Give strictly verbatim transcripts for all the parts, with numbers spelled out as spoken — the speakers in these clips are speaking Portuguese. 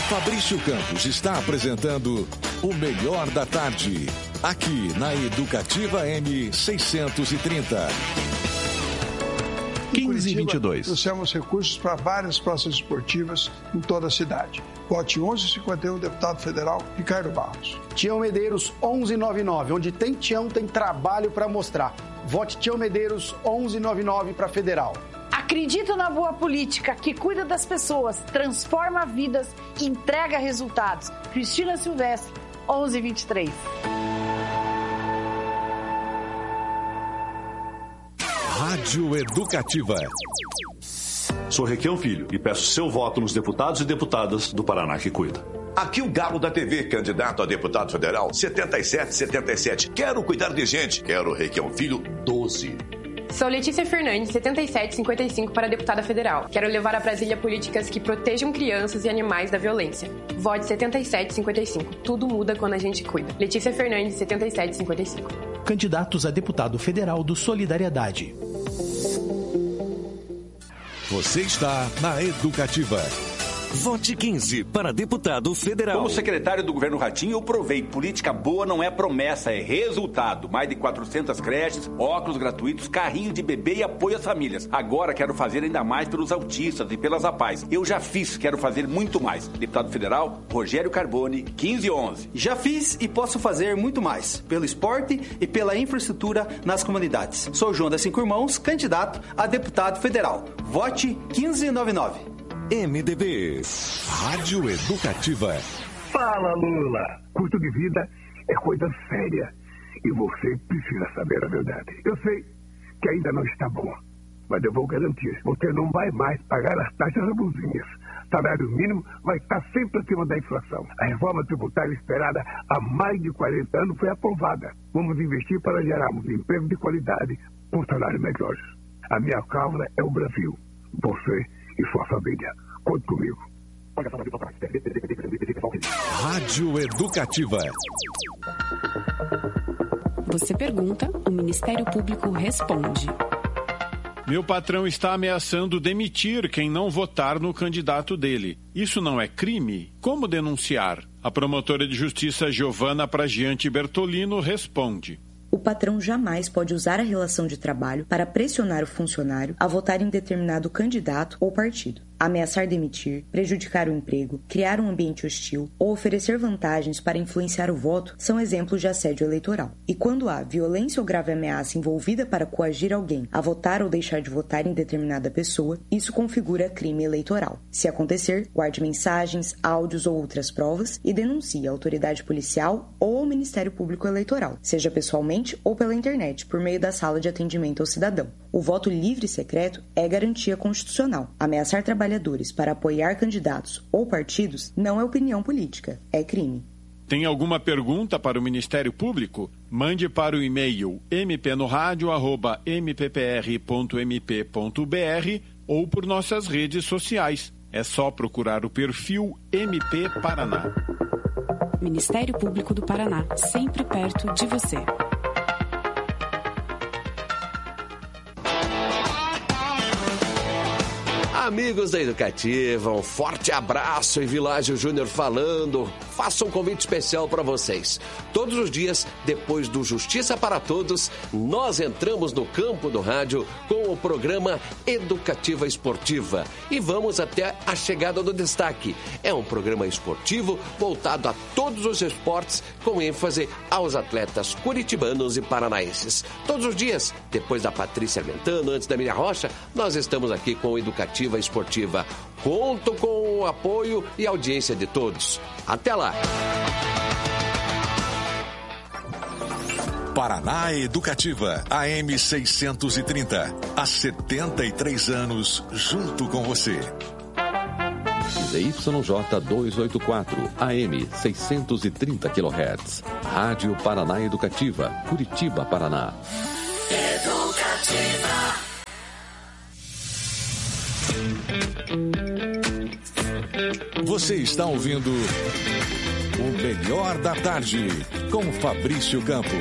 Fabrício Campos está apresentando o Melhor da Tarde, aqui na Educativa M seiscentos e trinta. quinze e vinte e dois. Trouxemos recursos para várias praças esportivas em toda a cidade. Vote onze cinquenta e um, deputado federal Ricardo Barros. Tião Medeiros onze noventa e nove, onde tem Tião, tem trabalho para mostrar. Vote Tião Medeiros onze noventa e nove para federal. Acredito na boa política que cuida das pessoas, transforma vidas e entrega resultados. Cristina Silvestre, onze vinte e três. Rádio Educativa. Sou Requião Filho e peço seu voto nos deputados e deputadas do Paraná que cuida. Aqui o Galo da T V, candidato a deputado federal, setenta e sete setenta e sete. Quero cuidar de gente. Quero Requião Filho, doze. Sou Letícia Fernandes, setenta e sete cinquenta e cinco para deputada federal. Quero levar a Brasília políticas que protejam crianças e animais da violência. Vote setenta e sete cinquenta e cinco. Tudo muda quando a gente cuida. Letícia Fernandes, setenta e sete cinquenta e cinco. Candidatos a deputado federal do Solidariedade. Você está na Educativa. Vote quinze para deputado federal. Como secretário do governo Ratinho, eu provei. Política boa não é promessa, é resultado. Mais de quatrocentas creches, óculos gratuitos, carrinho de bebê e apoio às famílias. Agora quero fazer ainda mais pelos autistas e pelas APAES. Eu já fiz, quero fazer muito mais. Deputado federal, Rogério Carboni, quinze onze. Já fiz e posso fazer muito mais. Pelo esporte e pela infraestrutura nas comunidades. Sou João das Cinco Irmãos, candidato a deputado federal. Vote quinze noventa e nove. M D B. Rádio Educativa. Fala, Lula. Custo de vida é coisa séria. E você precisa saber a verdade. Eu sei que ainda não está bom, mas eu vou garantir. Você não vai mais pagar as taxas abusinhas. Salário mínimo vai estar sempre acima da inflação. A reforma tributária esperada há mais de quarenta anos foi aprovada. Vamos investir para gerarmos emprego de qualidade com salários melhores. A minha causa é o Brasil. Você e sua família. Conte comigo. Rádio Educativa. Você pergunta, o Ministério Público responde. Meu patrão está ameaçando demitir quem não votar no candidato dele. Isso não é crime? Como denunciar? A promotora de justiça Giovana Pragiante Bertolino responde. O patrão jamais pode usar a relação de trabalho para pressionar o funcionário a votar em determinado candidato ou partido. Ameaçar demitir, prejudicar o emprego, criar um ambiente hostil ou oferecer vantagens para influenciar o voto são exemplos de assédio eleitoral. E quando há violência ou grave ameaça envolvida para coagir alguém a votar ou deixar de votar em determinada pessoa, isso configura crime eleitoral. Se acontecer, guarde mensagens, áudios ou outras provas e denuncie a autoridade policial ou ao Ministério Público Eleitoral, seja pessoalmente ou pela internet, por meio da sala de atendimento ao cidadão. O voto livre e secreto é garantia constitucional. Ameaçar trabalhadores para apoiar candidatos ou partidos não é opinião política, é crime. Tem alguma pergunta para o Ministério Público? Mande para o e-mail m p no rádio arroba m p p r ponto m p ponto b r ou por nossas redes sociais. É só procurar o perfil M P Paraná. Ministério Público do Paraná, sempre perto de você. Amigos da Educativa, um forte abraço. Evilásio Júnior falando. Faço um convite especial para vocês. Todos os dias, depois do Justiça para Todos, nós entramos no campo do rádio com o programa Educativa Esportiva. E vamos até a chegada do destaque. É um programa esportivo voltado a todos os esportes, com ênfase aos atletas curitibanos e paranaenses. Todos os dias, depois da Patrícia Ventano, antes da Miriam Rocha, nós estamos aqui com o Educativa Esportiva. Conto com o apoio e audiência de todos. Até lá! Paraná Educativa, A M seiscentos e trinta. Há setenta e três anos, junto com você. Z Y J duzentos e oitenta e quatro, A M seiscentos e trinta quilohertz. Rádio Paraná Educativa, Curitiba, Paraná. Educativa. Você está ouvindo o Melhor da Tarde com Fabrício Campos.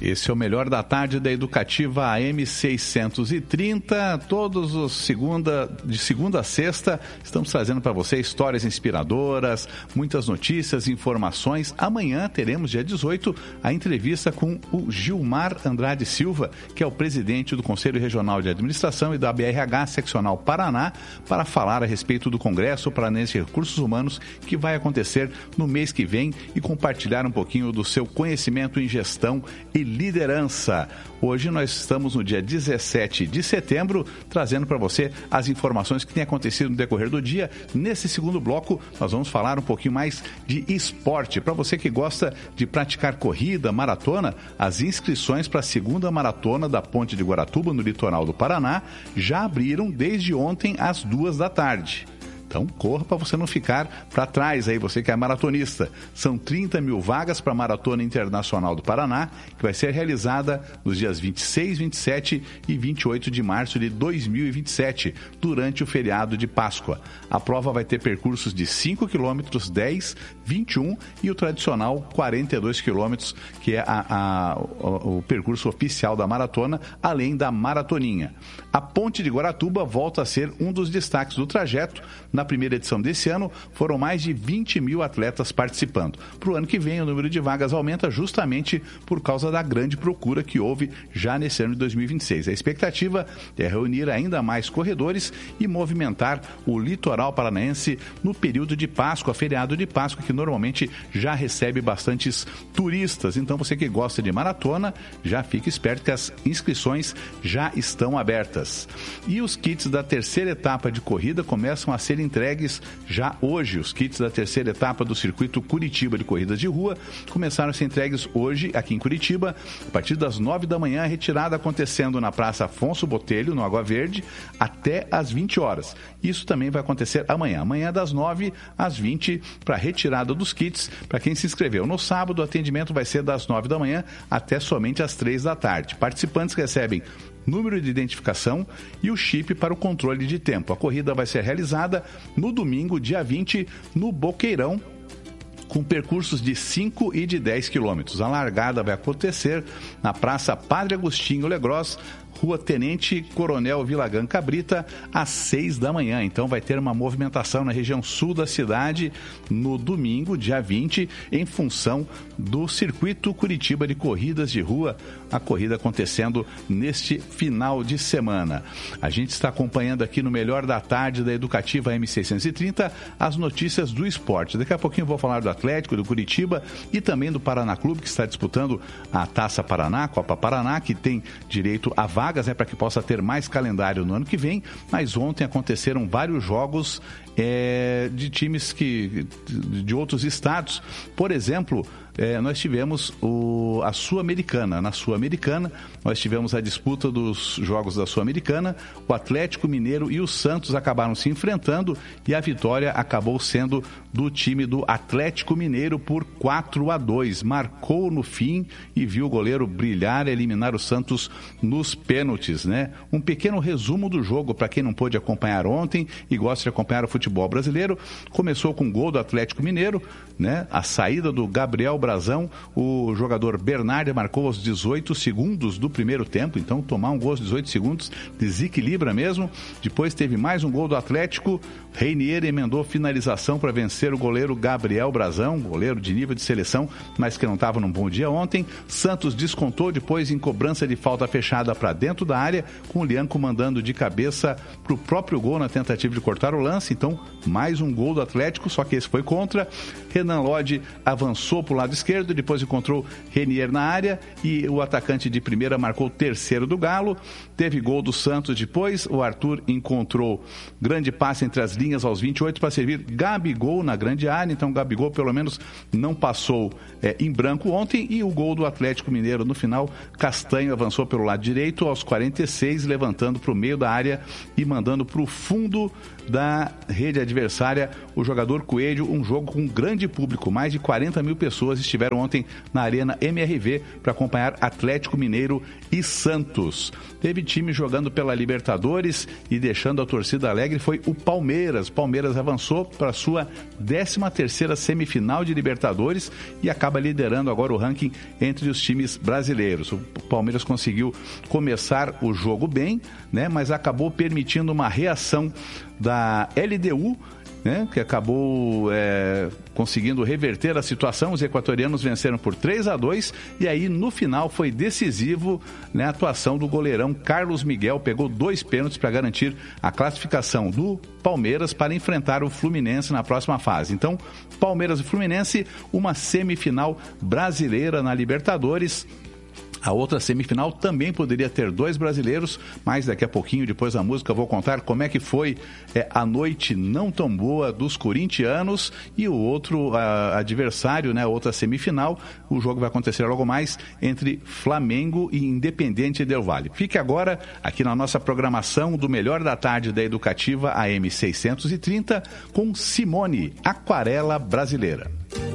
Esse é o Melhor da Tarde da Educativa A M seiscentos e trinta. Todos os segunda, de segunda a sexta, estamos trazendo para você histórias inspiradoras, muitas notícias, informações. Amanhã teremos, dia dezoito, a entrevista com o Gilmar Andrade Silva, que é o presidente do Conselho Regional de Administração e da B R H Seccional Paraná, para falar a respeito do Congresso Paranense de Recursos Humanos, que vai acontecer no mês que vem, e compartilhar um pouquinho do seu conhecimento em gestão e liderança. Hoje nós estamos no dia dezessete de setembro, trazendo para você as informações que têm acontecido no decorrer do dia. Nesse segundo bloco, nós vamos falar um pouquinho mais de esporte. Para você que gosta de praticar corrida, maratona, as inscrições para a segunda maratona da Ponte de Guaratuba, no litoral do Paraná, já abriram desde ontem às duas da tarde. Então, corra para você não ficar para trás aí, você que é maratonista. São trinta mil vagas para a Maratona Internacional do Paraná, que vai ser realizada nos dias vinte e seis, vinte e sete e vinte e oito de março de dois mil e vinte e sete, durante o feriado de Páscoa. A prova vai ter percursos de cinco quilômetros, dez, vinte e um e o tradicional quarenta e dois quilômetros, que é a, a, o, o percurso oficial da maratona, além da maratoninha. A Ponte de Guaratuba volta a ser um dos destaques do trajeto. Na primeira edição desse ano, foram mais de vinte mil atletas participando. Para o ano que vem, o número de vagas aumenta justamente por causa da grande procura que houve já nesse ano de dois mil e vinte e seis. A expectativa é reunir ainda mais corredores e movimentar o litoral paranaense no período de Páscoa, feriado de Páscoa, que normalmente já recebe bastantes turistas. Então, você que gosta de maratona, já fique esperto que as inscrições já estão abertas. E os kits da terceira etapa de corrida começam a ser entregues já hoje. Os kits da terceira etapa do circuito Curitiba de corridas de rua começaram a ser entregues hoje aqui em Curitiba, a partir das nove da manhã, a retirada acontecendo na Praça Afonso Botelho, no Água Verde, até às vinte horas. Isso também vai acontecer amanhã. Amanhã das nove às vinte, para retirada dos kits, para quem se inscreveu. No sábado, o atendimento vai ser das nove da manhã até somente às três da tarde. Participantes recebem número de identificação e o chip para o controle de tempo. A corrida vai ser realizada no domingo, dia vinte, no Boqueirão, com percursos de cinco e de dez quilômetros. A largada vai acontecer na Praça Padre Agostinho Legros, Rua Tenente Coronel Vilagã Cabrita, às seis da manhã. Então vai ter uma movimentação na região sul da cidade no domingo, dia vinte, em função do circuito Curitiba de corridas de rua, a corrida acontecendo neste final de semana. A gente está acompanhando aqui no Melhor da Tarde da Educativa M seiscentos e trinta as notícias do esporte. Daqui a pouquinho eu vou falar do Atlético, do Curitiba e também do Paraná Clube, que está disputando a Taça Paraná, Copa Paraná, que tem direito a vaga vagas, né, para que possa ter mais calendário no ano que vem, mas ontem aconteceram vários jogos é, de times que, de outros estados. Por exemplo, é, nós tivemos o, a Sul-Americana. Na Sul-Americana, nós tivemos a disputa dos jogos da Sul-Americana. O Atlético Mineiro e o Santos acabaram se enfrentando e a vitória acabou sendo do time do Atlético Mineiro por quatro a dois. Marcou no fim e viu o goleiro brilhar e eliminar o Santos nos pênaltis, né? Um pequeno resumo do jogo para quem não pôde acompanhar ontem e gosta de acompanhar o futebol brasileiro. Começou com o gol do Atlético Mineiro, né? A saída do Gabriel Brazão, o jogador Bernardo marcou aos dezoito segundos do primeiro tempo. Então, tomar um gol aos dezoito segundos desequilibra mesmo. Depois teve mais um gol do Atlético. Reinier emendou finalização para vencer o goleiro Gabriel Brazão, goleiro de nível de seleção, mas que não estava num bom dia ontem. Santos descontou depois em cobrança de falta fechada para dentro da área, com o Lianco mandando de cabeça para o próprio gol na tentativa de cortar o lance. Então, mais um gol do Atlético, só que esse foi contra. Renan Lodge avançou para o lado esquerdo, depois encontrou Reinier na área e o atacante de primeira marcou o terceiro do Galo. Teve gol do Santos depois, o Arthur encontrou grande passe entre as linhas aos vinte e oito para servir Gabigol na grande área. Então Gabigol pelo menos não passou é, em branco ontem. E o gol do Atlético Mineiro no final, Castanho avançou pelo lado direito aos quarenta e seis, levantando para o meio da área e mandando para o fundo da rede adversária, o jogador Coelho, um jogo com grande público. Mais de quarenta mil pessoas estiveram ontem na Arena M R V para acompanhar Atlético Mineiro e Santos. Teve time jogando pela Libertadores e deixando a torcida alegre foi o Palmeiras. Palmeiras avançou para a sua décima terceira semifinal de Libertadores e acaba liderando agora o ranking entre os times brasileiros. O Palmeiras conseguiu começar o jogo bem, né, mas acabou permitindo uma reação da L D U, né, que acabou é, conseguindo reverter a situação. Os equatorianos venceram por três a dois e aí no final foi decisivo, né, a atuação do goleirão Carlos Miguel, pegou dois pênaltis para garantir a classificação do Palmeiras para enfrentar o Fluminense na próxima fase. Então, Palmeiras e Fluminense, uma semifinal brasileira na Libertadores. A outra semifinal também poderia ter dois brasileiros, mas daqui a pouquinho, depois da música, eu vou contar como é que foi é, a noite não tão boa dos corintianos e o outro a, adversário, né, a outra semifinal. O jogo vai acontecer logo mais entre Flamengo e Independiente Del Valle. Fique agora aqui na nossa programação do Melhor da Tarde da Educativa A M seiscentos e trinta com Simone, Aquarela Brasileira.